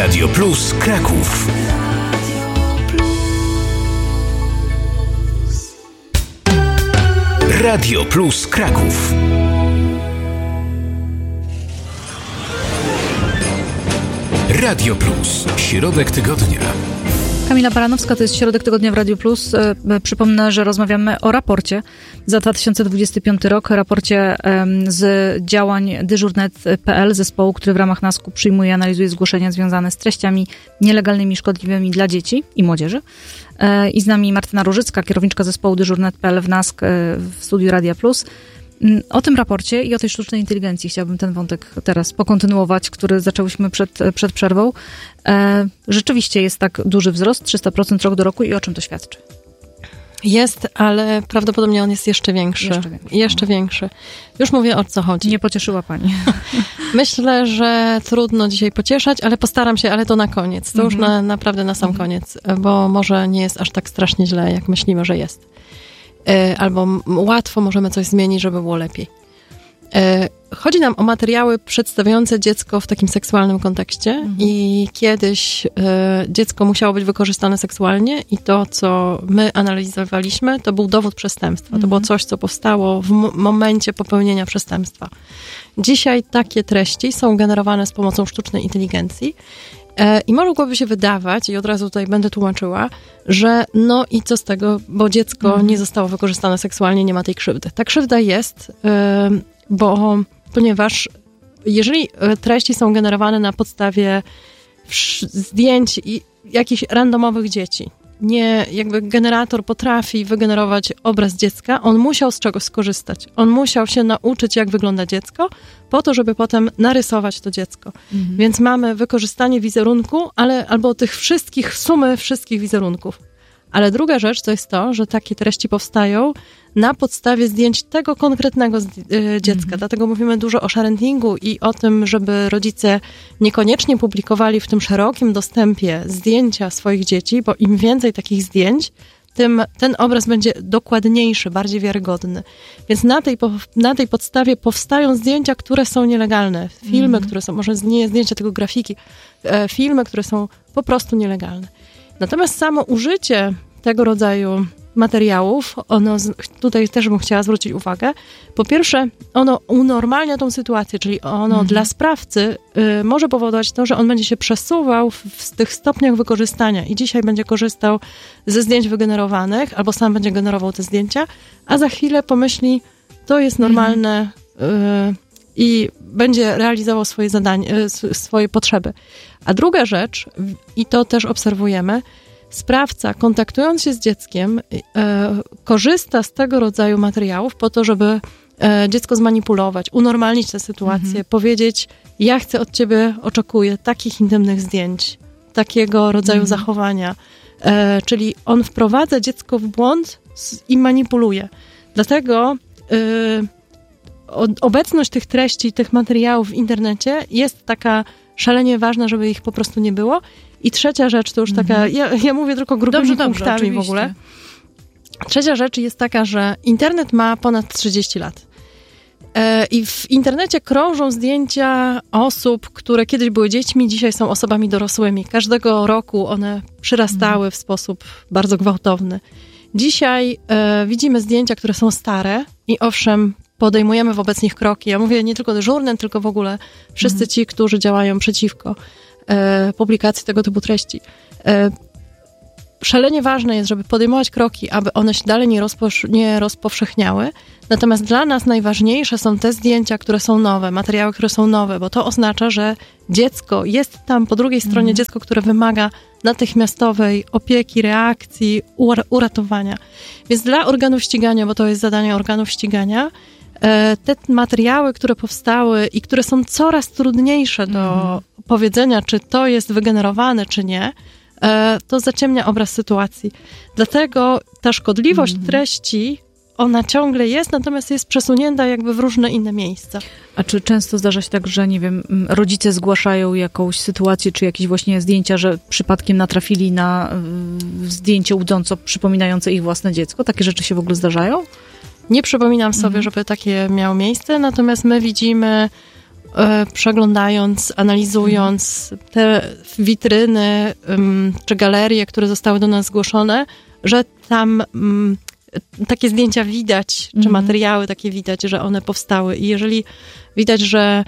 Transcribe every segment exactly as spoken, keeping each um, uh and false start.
Radio Plus Kraków. Radio Plus Kraków. Radio Plus. Środek tygodnia. Kamila Baranowska, to jest Środek Tygodnia w Radiu Plus. Przypomnę, że rozmawiamy o raporcie za dwa tysiące dwudziesty piąty rok, raporcie z działań dyżurnet kropka pe el, zespołu, który w ramach nasku przyjmuje i analizuje zgłoszenia związane z treściami nielegalnymi, szkodliwymi dla dzieci i młodzieży. I z nami Martyna Różycka, kierowniczka zespołu dyżurnet kropka pe el w nask w studiu Radia Plus. O tym raporcie i o tej sztucznej inteligencji chciałabym ten wątek teraz pokontynuować, który zaczęłyśmy przed, przed przerwą. E, rzeczywiście jest tak duży wzrost, trzysta procent rok do roku i o czym to świadczy? Jest, ale prawdopodobnie on jest jeszcze większy. Jeszcze większy. Jeszcze większy. Już mówię, o co chodzi. Nie pocieszyła pani. Myślę, że trudno dzisiaj pocieszać, ale postaram się, ale to na koniec. To mhm. już na, naprawdę na sam mhm. koniec, bo może nie jest aż tak strasznie źle, jak myślimy, że jest. Albo łatwo możemy coś zmienić, żeby było lepiej. Chodzi nam o materiały przedstawiające dziecko w takim seksualnym kontekście mhm. i kiedyś dziecko musiało być wykorzystane seksualnie i to, co my analizowaliśmy, to był dowód przestępstwa. Mhm. To było coś, co powstało w m- momencie popełnienia przestępstwa. Dzisiaj takie treści są generowane z pomocą sztucznej inteligencji. I mogłoby się wydawać, i od razu tutaj będę tłumaczyła, że no i co z tego, bo dziecko mhm. nie zostało wykorzystane seksualnie, nie ma tej krzywdy. Ta krzywda jest, bo ponieważ jeżeli treści są generowane na podstawie zdjęć i jakichś randomowych dzieci, nie, jakby generator potrafi wygenerować obraz dziecka, on musiał z czegoś skorzystać. On musiał się nauczyć, jak wygląda dziecko, po to, żeby potem narysować to dziecko. Mhm. Więc mamy wykorzystanie wizerunku, ale albo tych wszystkich, sumy wszystkich wizerunków. Ale druga rzecz to jest to, że takie treści powstają na podstawie zdjęć tego konkretnego dziecka. Mhm. Dlatego mówimy dużo o sharentingu i o tym, żeby rodzice niekoniecznie publikowali w tym szerokim dostępie zdjęcia swoich dzieci, bo im więcej takich zdjęć, tym ten obraz będzie dokładniejszy, bardziej wiarygodny. Więc na tej, na tej podstawie powstają zdjęcia, które są nielegalne. Filmy, mhm. które są, może nie zdjęcia, tylko grafiki. E, filmy, które są po prostu nielegalne. Natomiast samo użycie tego rodzaju materiałów, ono, tutaj też bym chciała zwrócić uwagę, po pierwsze, ono unormalnia tą sytuację, czyli ono mhm. dla sprawcy y, może powodować to, że on będzie się przesuwał w, w tych stopniach wykorzystania i dzisiaj będzie korzystał ze zdjęć wygenerowanych, albo sam będzie generował te zdjęcia, a za chwilę pomyśli, to jest normalne mhm. y, i będzie realizował swoje zadanie, y, swoje potrzeby. A druga rzecz, i to też obserwujemy, sprawca, kontaktując się z dzieckiem, e, korzysta z tego rodzaju materiałów po to, żeby e, dziecko zmanipulować, unormalnić tę sytuację, mhm. powiedzieć, ja chcę od ciebie, oczekuję takich intymnych zdjęć, takiego rodzaju mhm. zachowania. E, czyli on wprowadza dziecko w błąd i manipuluje. Dlatego e, obecność tych treści, tych materiałów w internecie jest taka szalenie ważna, żeby ich po prostu nie było. I trzecia rzecz, to już taka, mhm. ja, ja mówię tylko grubymi dobrze, punktami dobrze, w ogóle. Trzecia rzecz jest taka, że internet ma ponad trzydzieści lat. E, I w internecie krążą zdjęcia osób, które kiedyś były dziećmi, dzisiaj są osobami dorosłymi. Każdego roku one przyrastały mhm. w sposób bardzo gwałtowny. Dzisiaj e, widzimy zdjęcia, które są stare i owszem, podejmujemy wobec nich kroki. Ja mówię nie tylko dyżurny, tylko w ogóle wszyscy mhm. ci, którzy działają przeciwko e, publikacji tego typu treści. E, szalenie ważne jest, żeby podejmować kroki, aby one się dalej nie, rozposz- nie rozpowszechniały. Natomiast dla nas najważniejsze są te zdjęcia, które są nowe, materiały, które są nowe, bo to oznacza, że dziecko jest tam po drugiej stronie, mhm. dziecko, które wymaga natychmiastowej opieki, reakcji, ur- uratowania. Więc dla organów ścigania, bo to jest zadanie organów ścigania, te materiały, które powstały i które są coraz trudniejsze do mhm. powiedzenia, czy to jest wygenerowane, czy nie, to zaciemnia obraz sytuacji. Dlatego ta szkodliwość mhm. treści, ona ciągle jest, natomiast jest przesunięta jakby w różne inne miejsca. A czy często zdarza się tak, że nie wiem, rodzice zgłaszają jakąś sytuację, czy jakieś właśnie zdjęcia, że przypadkiem natrafili na zdjęcie łudząco przypominające ich własne dziecko? Takie rzeczy się w ogóle zdarzają? Nie przypominam sobie, mhm. żeby takie miało miejsce, natomiast my widzimy e, przeglądając, analizując te witryny um, czy galerie, które zostały do nas zgłoszone, że tam um, takie zdjęcia widać, czy materiały takie widać, że one powstały. I jeżeli widać, że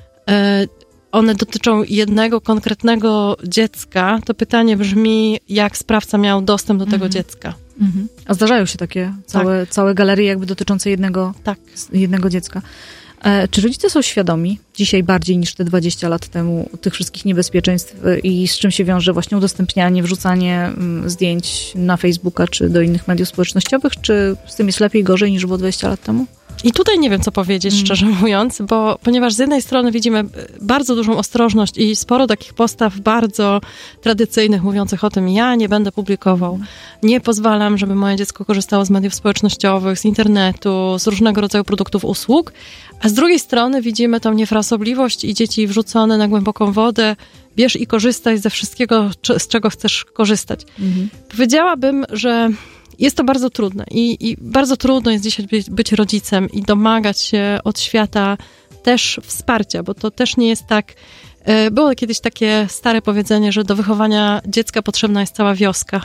e, one dotyczą jednego konkretnego dziecka, to pytanie brzmi, jak sprawca miał dostęp do tego mm-hmm. dziecka. Mm-hmm. A zdarzają się takie całe, tak. całe galerie jakby dotyczące jednego, tak. jednego dziecka. E, czy rodzice są świadomi dzisiaj bardziej niż te dwadzieścia lat temu tych wszystkich niebezpieczeństw i z czym się wiąże właśnie udostępnianie, wrzucanie m, zdjęć na Facebooka czy do innych mediów społecznościowych? Czy z tym jest lepiej, gorzej niż było dwadzieścia lat temu? I tutaj nie wiem, co powiedzieć, mm. szczerze mówiąc, bo ponieważ z jednej strony widzimy bardzo dużą ostrożność i sporo takich postaw bardzo tradycyjnych, mówiących o tym, ja nie będę publikował, nie pozwalam, żeby moje dziecko korzystało z mediów społecznościowych, z internetu, z różnego rodzaju produktów, usług, a z drugiej strony widzimy tą niefrasobliwość i dzieci wrzucone na głęboką wodę, bierz i korzystaj ze wszystkiego, z czego chcesz korzystać. Mm. Powiedziałabym, że jest to bardzo trudne i, i bardzo trudno jest dzisiaj być, być rodzicem i domagać się od świata też wsparcia, bo to też nie jest tak. Było kiedyś takie stare powiedzenie, że do wychowania dziecka potrzebna jest cała wioska.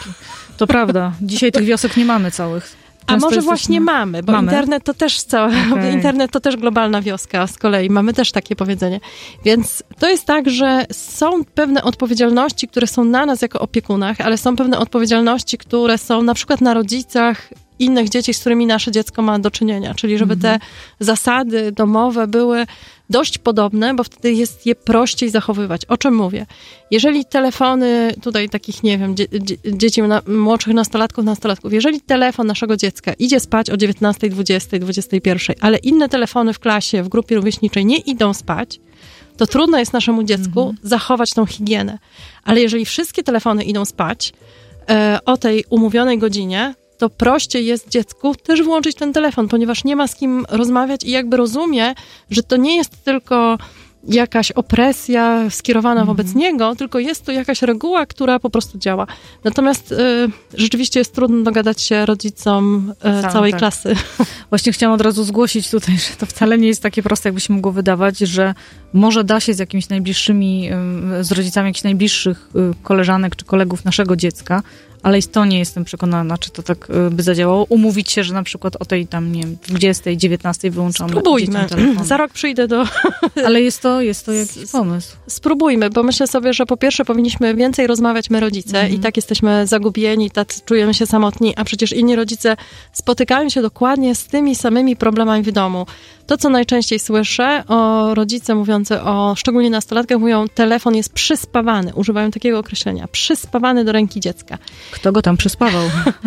To prawda. Dzisiaj tych wiosek nie mamy całych. A może jesteśmy... właśnie mamy, bo mamy? internet to też cała, okay. internet to też globalna wioska z kolei. Mamy też takie powiedzenie. Więc to jest tak, że są pewne odpowiedzialności, które są na nas jako opiekunach, ale są pewne odpowiedzialności, które są na przykład na rodzicach innych dzieci, z którymi nasze dziecko ma do czynienia. Czyli żeby te zasady domowe były dość podobne, bo wtedy jest je prościej zachowywać. O czym mówię? Jeżeli telefony, tutaj takich, nie wiem, dzie- dzie- dzieci na, młodszych nastolatków, nastolatków, jeżeli telefon naszego dziecka idzie spać o dziewiętnastej, dwudziestej, dwudziestej pierwszej, ale inne telefony w klasie, w grupie rówieśniczej nie idą spać, to trudno jest naszemu dziecku mhm. zachować tą higienę. Ale jeżeli wszystkie telefony idą spać e, o tej umówionej godzinie, to prościej jest dziecku też włączyć ten telefon, ponieważ nie ma z kim rozmawiać i jakby rozumie, że to nie jest tylko jakaś opresja skierowana mm-hmm. wobec niego, tylko jest to jakaś reguła, która po prostu działa. Natomiast y, rzeczywiście jest trudno dogadać się rodzicom y, Sam, całej tak. klasy. Właśnie chciałam od razu zgłosić tutaj, że to wcale nie jest takie proste, jakby się mogło wydawać, że może da się z jakimiś najbliższymi, y, z rodzicami jakichś najbliższych y, koleżanek czy kolegów naszego dziecka, ale i to nie jestem przekonana, czy to tak by zadziałało. Umówić się, że na przykład o tej tam, nie wiem, dwudziestej, dziewiętnastej wyłączamy. Spróbujmy. Za rok przyjdę do... Ale jest to, jest to jakiś pomysł. Spróbujmy, bo myślę sobie, że po pierwsze powinniśmy więcej rozmawiać my rodzice mm. i tak jesteśmy zagubieni, tak czujemy się samotni, a przecież inni rodzice spotykają się dokładnie z tymi samymi problemami w domu. To, co najczęściej słyszę o rodzice mówiący o, szczególnie nastolatkach, mówią, telefon jest przyspawany. Używają takiego określenia. Przyspawany do ręki dziecka. Kto go tam przyspawał?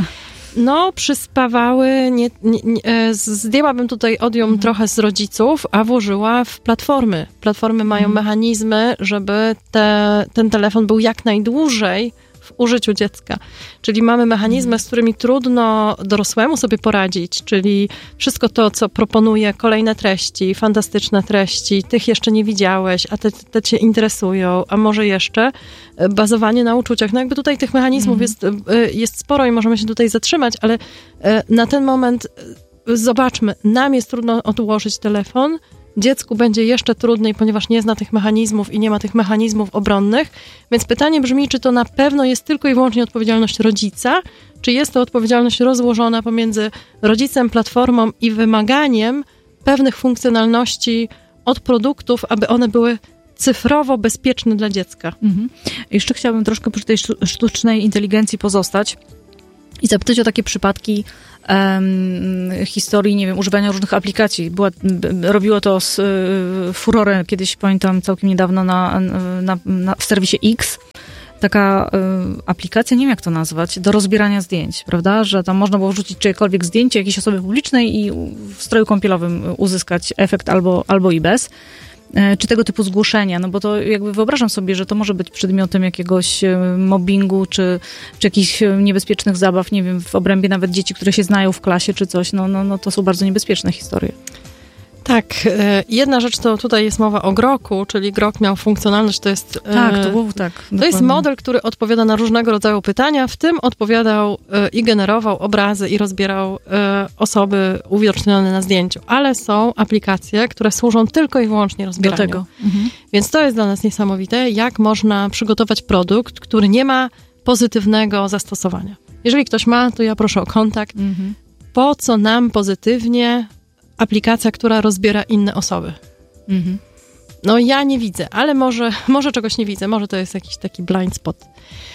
No, przyspawały, nie, nie, nie, zdjęłabym tutaj odium mhm. trochę z rodziców, a włożyła w platformy. Platformy mają mhm. mechanizmy, żeby te, ten telefon był jak najdłużej w użyciu dziecka. Czyli mamy mechanizmy, z którymi trudno dorosłemu sobie poradzić, czyli wszystko to, co proponuje kolejne treści, fantastyczne treści, tych jeszcze nie widziałeś, a te, te cię interesują, a może jeszcze bazowanie na uczuciach. No jakby tutaj tych mechanizmów mm. jest, jest sporo i możemy się tutaj zatrzymać, ale na ten moment zobaczmy, nam jest trudno odłożyć telefon, dziecku będzie jeszcze trudniej, ponieważ nie zna tych mechanizmów i nie ma tych mechanizmów obronnych. Więc pytanie brzmi, czy to na pewno jest tylko i wyłącznie odpowiedzialność rodzica, czy jest to odpowiedzialność rozłożona pomiędzy rodzicem, platformą i wymaganiem pewnych funkcjonalności od produktów, aby one były cyfrowo bezpieczne dla dziecka. Mhm. Jeszcze chciałabym troszkę przy tej sztucznej inteligencji pozostać i zapytać o takie przypadki um, historii, nie wiem, używania różnych aplikacji. Była, b, robiło to z, y, furorę kiedyś, pamiętam, całkiem niedawno na, na, na, w serwisie X. Taka y, aplikacja, nie wiem jak to nazwać, do rozbierania zdjęć, prawda? Że tam można było wrzucić czyjekolwiek zdjęcie jakiejś osoby publicznej i w stroju kąpielowym uzyskać efekt albo, albo i bez. Czy tego typu zgłoszenia, no bo to jakby wyobrażam sobie, że to może być przedmiotem jakiegoś mobbingu, czy, czy jakichś niebezpiecznych zabaw, nie wiem, w obrębie nawet dzieci, które się znają w klasie, czy coś, no, no, no to są bardzo niebezpieczne historie. Tak, jedna rzecz to tutaj jest mowa o groku, czyli grok miał funkcjonalność, to jest... Tak, to był tak. To dokładnie. jest model, który odpowiada na różnego rodzaju pytania, w tym odpowiadał i generował obrazy i rozbierał osoby uwidocznione na zdjęciu, ale są aplikacje, które służą tylko i wyłącznie rozbieraniu. Do tego. Mhm. Więc to jest dla nas niesamowite, jak można przygotować produkt, który nie ma pozytywnego zastosowania. Jeżeli ktoś ma, to ja proszę o kontakt. Mhm. Po co nam pozytywnie aplikacja, która rozbiera inne osoby? Mhm. No ja nie widzę, ale może, może czegoś nie widzę, może to jest jakiś taki blind spot.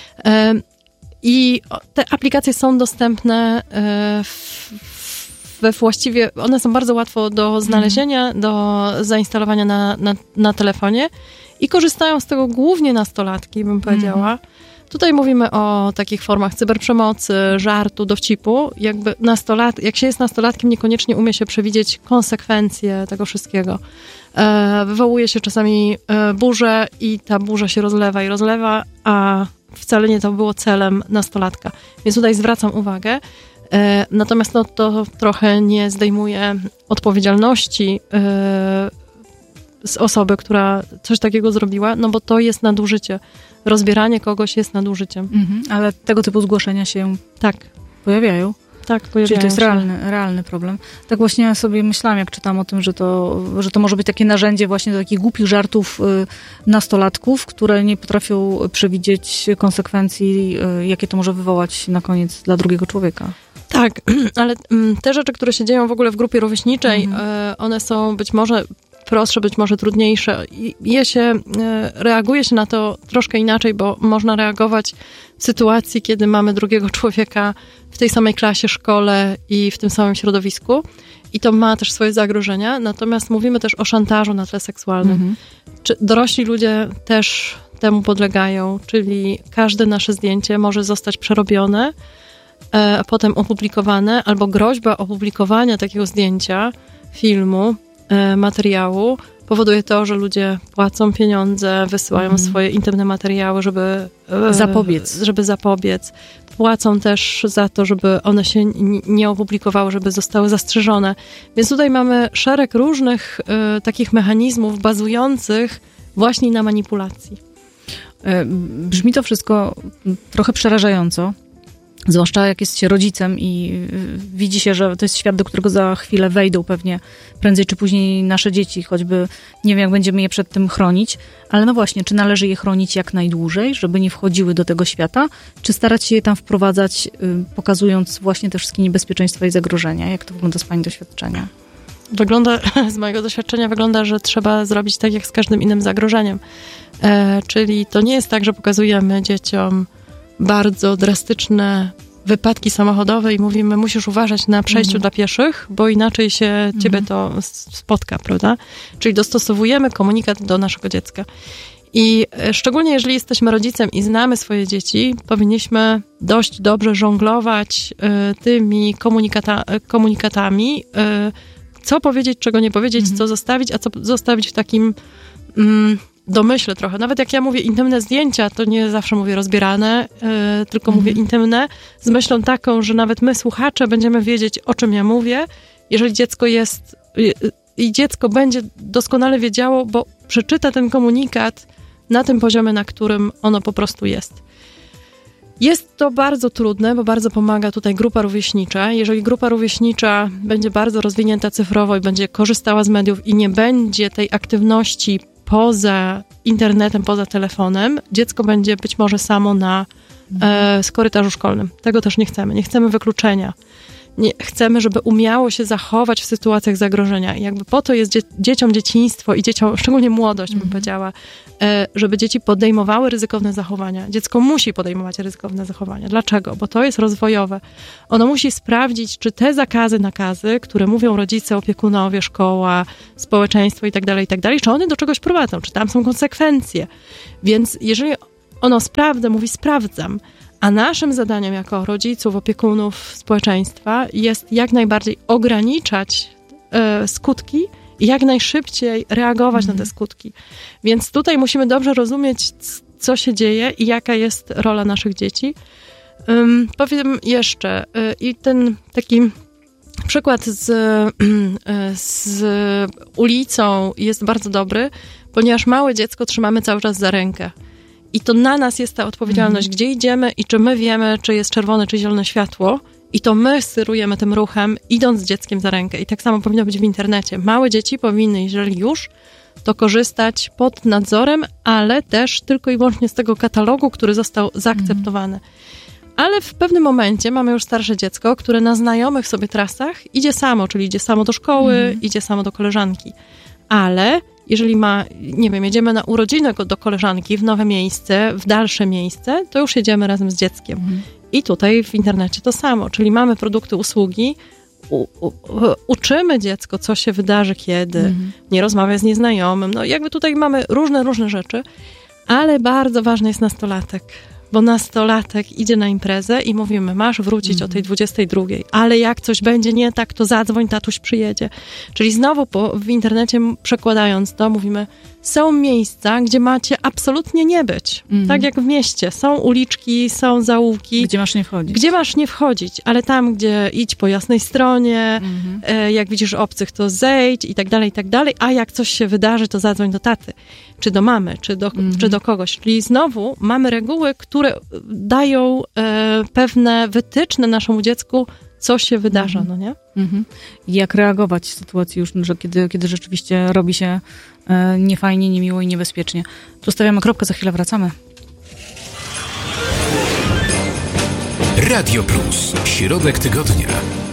I te aplikacje są dostępne w, we właściwie, one są bardzo łatwo do znalezienia, mhm. do zainstalowania na, na, na telefonie i korzystają z tego głównie nastolatki, bym powiedziała. Mhm. Tutaj mówimy o takich formach cyberprzemocy, żartu, dowcipu. Jakby nastolat, jak się jest nastolatkiem, niekoniecznie umie się przewidzieć konsekwencje tego wszystkiego. E, wywołuje się czasami e, burzę i ta burza się rozlewa i rozlewa, a wcale nie to było celem nastolatka. Więc tutaj zwracam uwagę. E, natomiast no, to trochę nie zdejmuje odpowiedzialności e, z osoby, która coś takiego zrobiła, no bo to jest nadużycie. Rozbieranie kogoś jest nadużyciem. Mhm, ale tego typu zgłoszenia się tak pojawiają. Tak, pojawiają Czyli to jest się. realny, realny problem. Tak właśnie ja sobie myślałam, jak czytam o tym, że to, że to może być takie narzędzie właśnie do takich głupich żartów y, nastolatków, które nie potrafią przewidzieć konsekwencji, y, jakie to może wywołać na koniec dla drugiego człowieka. Tak, ale mm, te rzeczy, które się dzieją w ogóle w grupie rówieśniczej, mhm. y, one są być może prostsze, być może trudniejsze. I je się, reaguje się na to troszkę inaczej, bo można reagować w sytuacji, kiedy mamy drugiego człowieka w tej samej klasie, szkole i w tym samym środowisku. I to ma też swoje zagrożenia. Natomiast mówimy też o szantażu na tle seksualnym. Mhm. Czy dorośli ludzie też temu podlegają, czyli każde nasze zdjęcie może zostać przerobione, a potem opublikowane, albo groźba opublikowania takiego zdjęcia, filmu, materiału powoduje to, że ludzie płacą pieniądze, wysyłają mm. swoje intymne materiały, żeby zapobiec. żeby zapobiec. Płacą też za to, żeby one się nie opublikowały, żeby zostały zastrzeżone. Więc tutaj mamy szereg różnych y, takich mechanizmów bazujących właśnie na manipulacji. Brzmi to wszystko trochę przerażająco. Zwłaszcza jak jest się rodzicem i widzi się, że to jest świat, do którego za chwilę wejdą pewnie prędzej czy później nasze dzieci, choćby nie wiem, jak będziemy je przed tym chronić, ale no właśnie, czy należy je chronić jak najdłużej, żeby nie wchodziły do tego świata, czy starać się je tam wprowadzać, pokazując właśnie te wszystkie niebezpieczeństwa i zagrożenia? Jak to wygląda z pani doświadczenia? Wygląda, z mojego doświadczenia wygląda, że trzeba zrobić tak jak z każdym innym zagrożeniem. E, czyli to nie jest tak, że pokazujemy dzieciom bardzo drastyczne wypadki samochodowe i mówimy, musisz uważać na przejściu mhm. dla pieszych, bo inaczej się mhm. ciebie to spotka, prawda? Czyli dostosowujemy komunikat do naszego dziecka. I szczególnie jeżeli jesteśmy rodzicem i znamy swoje dzieci, powinniśmy dość dobrze żonglować y, tymi komunikata, komunikatami, y, co powiedzieć, czego nie powiedzieć, mhm. co zostawić, a co zostawić w takim mm, domyśle trochę. Nawet jak ja mówię intymne zdjęcia, to nie zawsze mówię rozbierane, yy, tylko mhm. mówię intymne, z myślą taką, że nawet my, słuchacze, będziemy wiedzieć, o czym ja mówię, jeżeli dziecko jest yy, i dziecko będzie doskonale wiedziało, bo przeczyta ten komunikat na tym poziomie, na którym ono po prostu jest. Jest to bardzo trudne, bo bardzo pomaga tutaj grupa rówieśnicza. Jeżeli grupa rówieśnicza będzie bardzo rozwinięta cyfrowo i będzie korzystała z mediów i nie będzie tej aktywności poza internetem, poza telefonem, dziecko będzie być może samo na e, z korytarzu szkolnym. Tego też nie chcemy. Nie chcemy wykluczenia. Nie, chcemy, żeby umiało się zachować w sytuacjach zagrożenia. I jakby po to jest dzie- dzieciom dzieciństwo i dzieciom, szczególnie młodość, bym powiedziała, e, żeby dzieci podejmowały ryzykowne zachowania. Dziecko musi podejmować ryzykowne zachowania. Dlaczego? Bo to jest rozwojowe. Ono musi sprawdzić, czy te zakazy, nakazy, które mówią rodzice, opiekunowie, szkoła, społeczeństwo i tak dalej, i tak dalej, czy one do czegoś prowadzą, czy tam są konsekwencje. Więc jeżeli ono sprawdza, mówi sprawdzam, a naszym zadaniem jako rodziców, opiekunów, społeczeństwa jest jak najbardziej ograniczać e, skutki i jak najszybciej reagować mm. na te skutki. Więc tutaj musimy dobrze rozumieć, co się dzieje i jaka jest rola naszych dzieci. Um, powiem jeszcze, y, i ten taki przykład z, z ulicą jest bardzo dobry, ponieważ małe dziecko trzymamy cały czas za rękę. I to na nas jest ta odpowiedzialność, mhm. gdzie idziemy i czy my wiemy, czy jest czerwone, czy zielone światło. I to my sterujemy tym ruchem, idąc z dzieckiem za rękę. I tak samo powinno być w internecie. Małe dzieci powinny, jeżeli już, to korzystać pod nadzorem, ale też tylko i wyłącznie z tego katalogu, który został zaakceptowany. Mhm. Ale w pewnym momencie mamy już starsze dziecko, które na znajomych sobie trasach idzie samo, czyli idzie samo do szkoły, mhm. idzie samo do koleżanki. Ale jeżeli ma, nie wiem, jedziemy na urodziny do koleżanki w nowe miejsce, w dalsze miejsce, to już jedziemy razem z dzieckiem. Mhm. I tutaj w internecie to samo, czyli mamy produkty, usługi, u, u, uczymy dziecko, co się wydarzy, kiedy, mhm. nie rozmawia z nieznajomym. No jakby tutaj mamy różne, różne rzeczy, ale bardzo ważny jest nastolatek. Bo nastolatek idzie na imprezę i mówimy, masz wrócić mm. o tej dwudziestej drugiej, ale jak coś będzie nie tak, to zadzwoń, tatuś przyjedzie. Czyli znowu po, w internecie przekładając to, mówimy, są miejsca, gdzie macie absolutnie nie być. Mm. Tak jak w mieście. Są uliczki, są zaułki. Gdzie masz nie wchodzić. Gdzie masz nie wchodzić, ale tam, gdzie idź po jasnej stronie, mm-hmm. e, jak widzisz obcych, to zejdź i tak dalej, i tak dalej, a jak coś się wydarzy, to zadzwoń do taty, czy do mamy, czy do, mm-hmm. czy do kogoś. Czyli znowu mamy reguły, które dają e, pewne wytyczne naszemu dziecku, co się wydarza, mm-hmm. no nie? Mm-hmm. I jak reagować w sytuacji już, że kiedy, kiedy rzeczywiście robi się e, niefajnie, niemiło i niebezpiecznie. Tu stawiamy kropkę, za chwilę wracamy. Radio Plus. Środek tygodnia.